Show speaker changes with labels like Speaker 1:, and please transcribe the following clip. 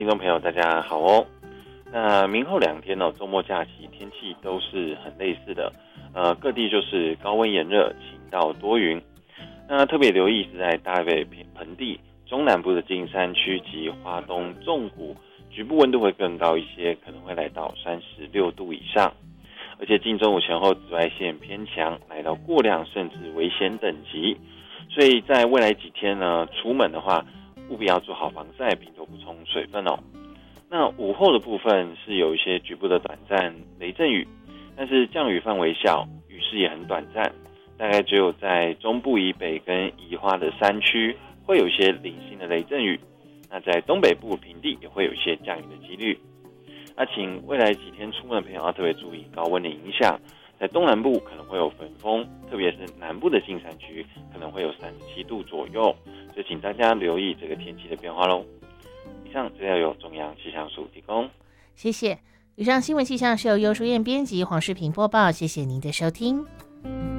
Speaker 1: 听众朋友，大家好哦。那明后2天周末假期天气都是很类似的，各地就是高温炎热，晴到多云。那特别留意是在大北盆地、中南部的金山区及花东纵谷，局部温度会更高一些，可能会来到36度以上。而且近中午前后紫外线偏强，来到过量甚至危险等级。所以在未来几天呢，出门的话，务必要做好防晒，并多补充水分哦。那午后的部分是有一些局部的短暂雷阵雨，但是降雨范围小，雨势也很短暂，大概只有在中部以北跟宜花的山区会有一些零星的雷阵雨。那在东北部平地也会有一些降雨的几率。那请未来几天出门的朋友要特别注意高温的影响，在东南部可能会有粉风，特别是南部的金山区可能会有37度左右，所以请大家留意这个天气的变化咯。以上资料由中央气象署提供，
Speaker 2: 谢谢。以上新闻气象是由尤淑燕编辑，黄世平播报，谢谢您的收听。